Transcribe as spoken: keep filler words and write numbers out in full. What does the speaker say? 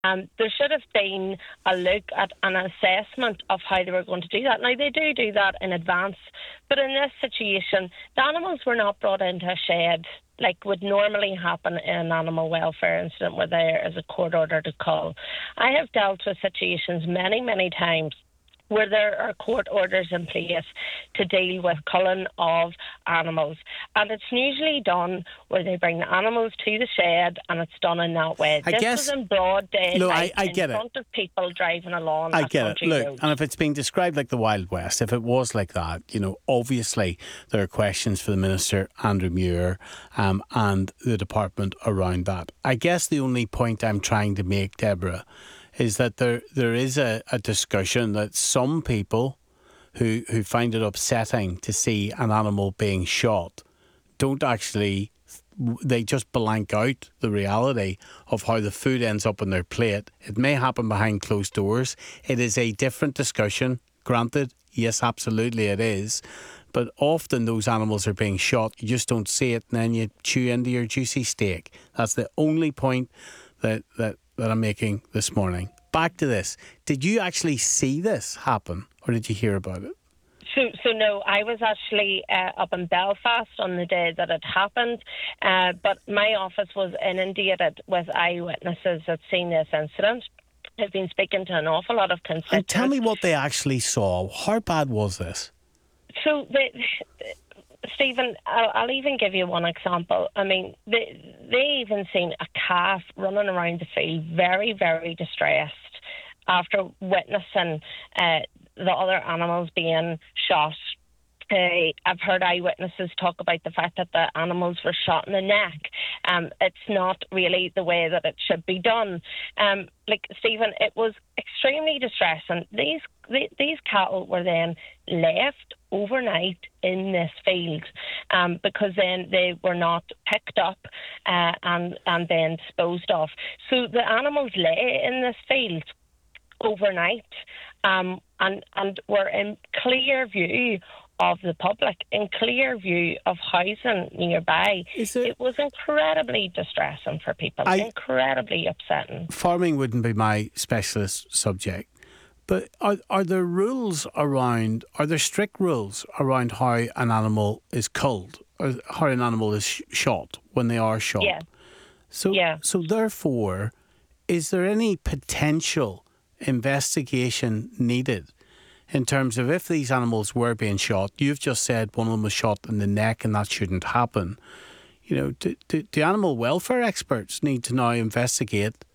Um, there should have been a look at an assessment of how they were going to do that. Now, they do do that in advance, but in this situation, the animals were not brought into a shed like would normally happen in an animal welfare incident where there is a court order to cull. I have dealt with situations many, many times where there are court orders in place to deal with culling of animals. And it's usually done where they bring the animals to the shed and it's done in that way. I this guess, was in broad daylight look, I, I get in front it. of people driving along I a get it. country Look, road. and if it's being described like the Wild West, if it was like that, you know, obviously there are questions for the Minister, Andrew Muir, um, and the Department around that. I guess the only point I'm trying to make, Deborah, is that there there is a, a discussion that some people who, who find it upsetting to see an animal being shot don't actually, they just blank out the reality of how the food ends up on their plate. It may happen behind closed doors. It is a different discussion, granted. Yes, absolutely it is. But often those animals are being shot. You just don't see it, and then you chew into your juicy steak. That's the only point that, that, that I'm making this morning. Back to this. Did you actually see this happen, or did you hear about it? So, so no, I was actually uh, up in Belfast on the day that it happened, uh, but my office was inundated with eyewitnesses that seen this incident. I've been speaking to an awful lot of constituents. And tell me what they actually saw. How bad was this? So, they, Stephen, I'll, I'll even give you one example. I mean, they, they even seen a calf running around the field, very, very distressed, after witnessing uh, the other animals being shot. Uh, I've heard eyewitnesses talk about the fact that the animals were shot in the neck. Um, it's not really the way that it should be done. Um, like, Stephen, it was extremely distressing. These the, these cattle were then left overnight in this field um, because then they were not picked up uh, and, and then disposed of. So the animals lay in this field overnight um, and, and were in clear view of the public, in clear view of housing nearby. It, it was incredibly distressing for people, I, incredibly upsetting. Farming wouldn't be my specialist subject, but are, are there rules around, are there strict rules around how an animal is culled, or how an animal is sh- shot when they are shot? Yeah. So, yeah. So therefore, is there any potential investigation needed in terms of if these animals were being shot? You've just said one of them was shot in the neck and that shouldn't happen. You know, do, do, do animal welfare experts need to now investigate